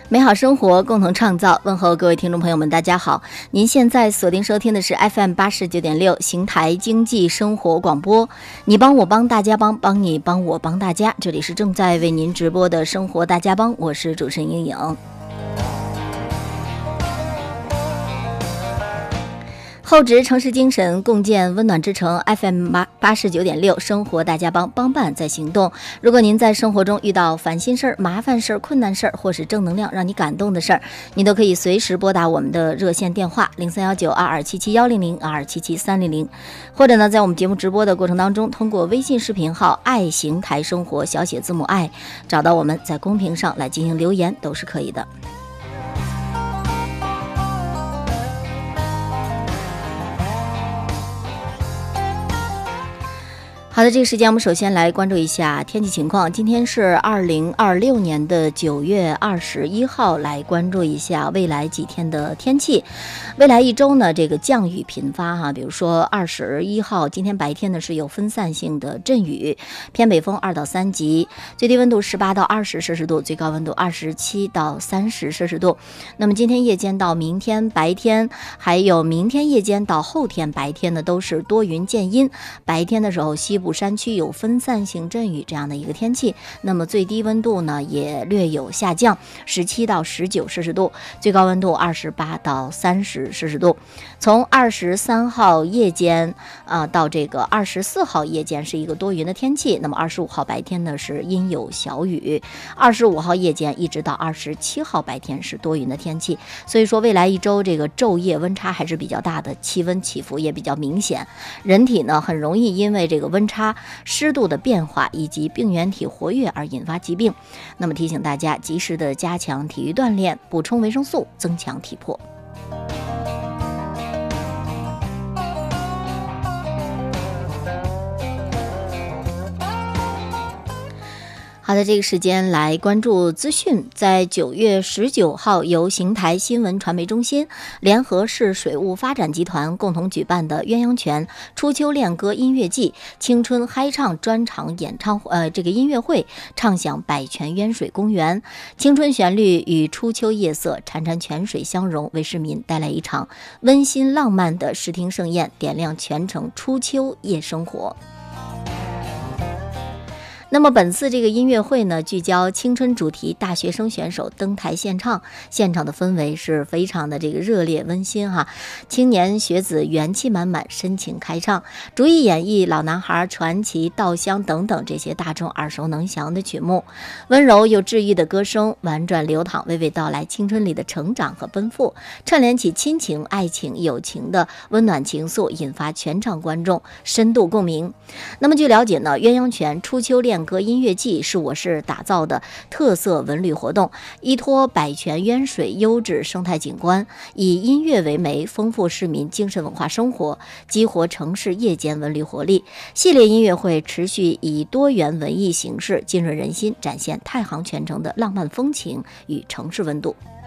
美好生活，共同创造。问候各位听众朋友们，大家好！您现在锁定收听的是 FM89.6邢台经济生活广播。你帮我帮大家帮，帮你帮我帮大家。这里是正在为您直播的生活大家帮，我是主持人莹莹。厚植城市精神，共建温暖之城。FM89.6生活大家帮，帮办在行动。如果您在生活中遇到烦心事儿、麻烦事儿、困难事儿，或是正能量让你感动的事儿，你都可以随时拨打我们的热线电话031922771002777300，或者呢，在我们节目直播的过程当中，通过微信视频号爱邢台生活小写字母爱找到我们，在公屏上来进行留言都是可以的。好的，这个时间我们首先来关注一下天气情况。今天是2026年的9月21号，来关注一下未来几天的天气。未来一周呢，这个降雨频发哈，比如说21号今天白天呢是有分散性的阵雨，偏北风2到3级，最低温度18到20摄氏度，最高温度27到30摄氏度。那么今天夜间到明天白天，还有明天夜间到后天白天呢，都是多云见阴，白天的时候西部山区有分散性阵雨这样的一个天气，那么最低温度呢也略有下降，17到19摄氏度，最高温度28到30摄氏度。从23号夜间到这个24号夜间是一个多云的天气，那么25号白天呢是阴有小雨，25号夜间一直到27号白天是多云的天气。所以说未来一周这个昼夜温差还是比较大的，气温起伏也比较明显，人体呢很容易因为这个温差、湿度的变化以及病原体活跃而引发疾病。那么提醒大家及时的加强体育锻炼，补充维生素，增强体魄。好的，这个时间来关注资讯。在9月19号，由邢台新闻传媒中心联合市水务发展集团共同举办的鸳鸯泉初秋恋歌音乐季青春嗨唱专场这个音乐会，唱响百泉渊水公园，青春旋律与初秋夜色潺潺泉水相融，为市民带来一场温馨浪漫的视听盛宴，点亮全城初秋夜生活。那么本次这个音乐会呢，聚焦青春主题，大学生选手登台献唱，现场的氛围是非常的这个热烈温馨哈，青年学子元气满满，深情开唱，逐一演绎老男孩、传奇、稻香等等这些大众耳熟能详的曲目，温柔又治愈的歌声婉转流淌，娓娓道来青春里的成长和奔赴，串联起亲情、爱情、友情的温暖情愫，引发全场观众深度共鸣。那么据了解呢，鸳鸯泉初秋恋歌音乐季是我市打造的特色文旅活动，依托百泉渊水优质生态景观，以音乐为媒，丰富市民精神文化生活，激活城市夜间文旅活力。系列音乐会持续以多元文艺形式浸润人心，展现太行泉城的浪漫风情与城市温度。